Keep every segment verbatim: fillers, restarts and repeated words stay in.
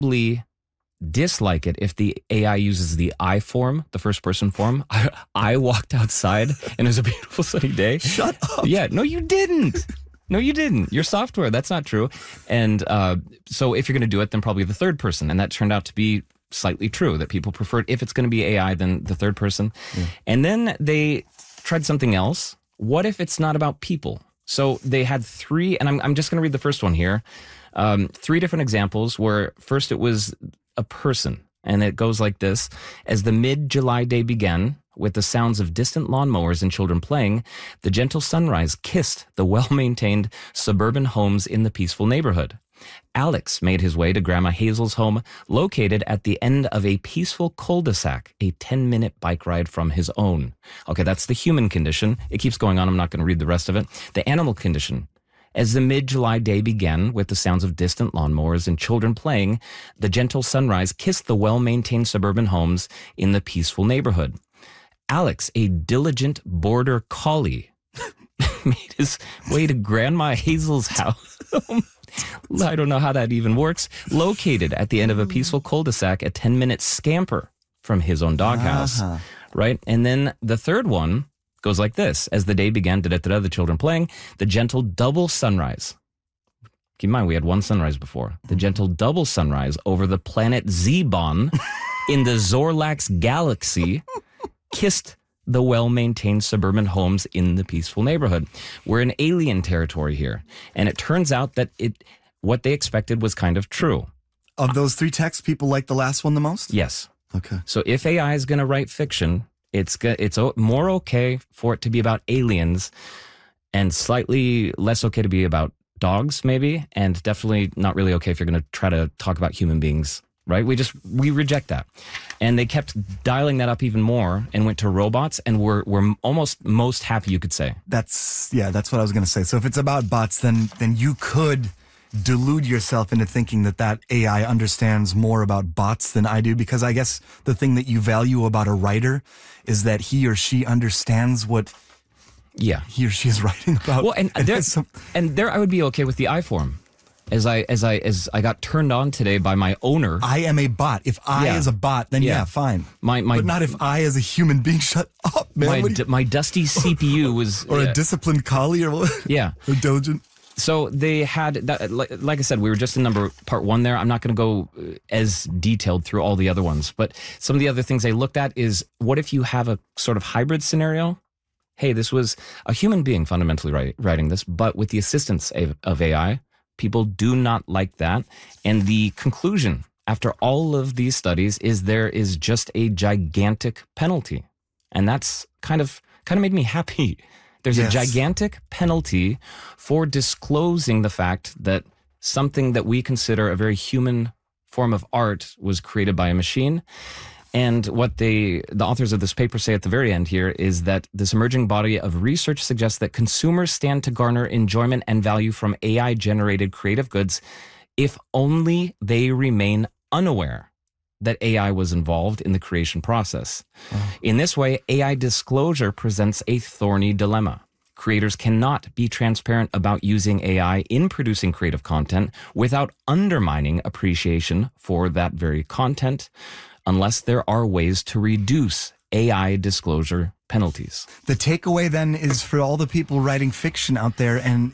probably dislike it if the A I uses the I form, the first person form. I, I walked outside and it was a beautiful sunny day. Shut up. Yeah, no, you didn't. No, you didn't. Your software, that's not true. And uh, so if you're going to do it, then probably the third person. And that turned out to be slightly true, that people preferred, if it's going to be A I, then the third person. Yeah. And then they tried something else. What if it's not about people? So they had three, and I'm, I'm just going to read the first one here. Um, three different examples where first it was a person, and it goes like this. As the mid-July day began, with the sounds of distant lawnmowers and children playing, the gentle sunrise kissed the well-maintained suburban homes in the peaceful neighborhood. Alex made his way to Grandma Hazel's home, located at the end of a peaceful cul-de-sac, a ten-minute bike ride from his own. Okay, that's the human condition. It keeps going on. I'm not going to read the rest of it. The animal condition. As the mid-July day began with the sounds of distant lawnmowers and children playing, the gentle sunrise kissed the well-maintained suburban homes in the peaceful neighborhood. Alex, a diligent border collie, made his way to Grandma Hazel's house. I don't know how that even works. Located at the end of a peaceful cul-de-sac, a ten-minute scamper from his own doghouse. Uh-huh. Right? And then the third one goes like this. As the day began, da-da-da-da, the children playing, the gentle double sunrise. Keep in mind, we had one sunrise before. The gentle double sunrise over the planet Zebon in the Zorlax galaxy kissed the well-maintained suburban homes in the peaceful neighborhood. We're in alien territory here. And it turns out that it what they expected was kind of true. Of those three texts, people like the last one the most? Yes. Okay. So if A I is going to write fiction, it's go- it's more okay for it to be about aliens and slightly less okay to be about dogs, maybe, and definitely not really okay if you're going to try to talk about human beings. Right? We just, we reject that. And they kept dialing that up even more and went to robots, and we're, we're almost most happy, you could say. That's, yeah, that's what I was going to say. So if it's about bots, then, then you could delude yourself into thinking that that A I understands more about bots than I do, because I guess the thing that you value about a writer is that he or she understands what yeah. he or she is writing about. Well, and, and there, some, and there I would be okay with the I form. As I as I as I got turned on today by my owner. I am a bot. If I yeah. is a bot, then yeah, yeah fine. My, my, but not if I as a human being. Shut up, man. My, d- my dusty C P U was or yeah. a disciplined collie or what? Yeah, or diligent. So they had that. Like, like I said, we were just in number part one there. I'm not going to go as detailed through all the other ones, but some of the other things they looked at is what if you have a sort of hybrid scenario. Hey, this was a human being fundamentally write, writing this, but with the assistance of, of A I. People do not like that. And the conclusion after all of these studies is there is just a gigantic penalty. And that's kind of kind of made me happy. There's yes. a gigantic penalty for disclosing the fact that something that we consider a very human form of art was created by a machine. And what they, the authors of this paper say at the very end here is that this emerging body of research suggests that consumers stand to garner enjoyment and value from A I-generated creative goods if only they remain unaware that A I was involved in the creation process. Oh. In this way, A I disclosure presents a thorny dilemma. Creators cannot be transparent about using A I in producing creative content without undermining appreciation for that very content, unless there are ways to reduce A I disclosure penalties. The takeaway then is for all the people writing fiction out there, and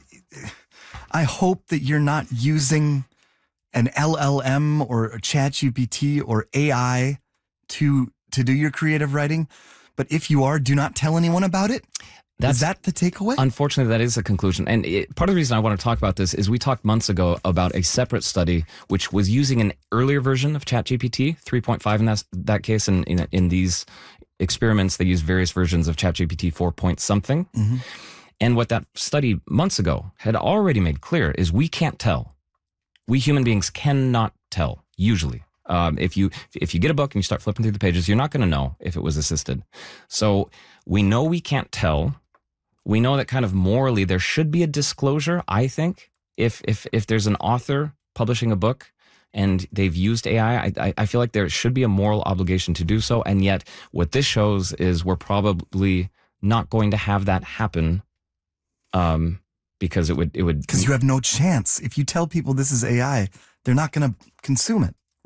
I hope that you're not using an L L M or a ChatGPT or A I to to do your creative writing. But if you are, do not tell anyone about it. That's, is that the takeaway? Unfortunately, that is the conclusion. And it, part of the reason I want to talk about this is we talked months ago about a separate study which was using an earlier version of ChatGPT, three point five in that, that case. And in, in these experiments, they use various versions of ChatGPT four point something. Mm-hmm. And what that study months ago had already made clear is we can't tell. We human beings cannot tell, usually. Um, if you if you get a book and you start flipping through the pages, you're not going to know if it was assisted. So we know we can't tell. We know that kind of morally there should be a disclosure, I think, if if if there's an author publishing a book and they've used A I, I, I feel like there should be a moral obligation to do so. And yet what this shows is we're probably not going to have that happen um, because it would... it would Because you have no chance. If you tell people this is A I, they're not going to consume it.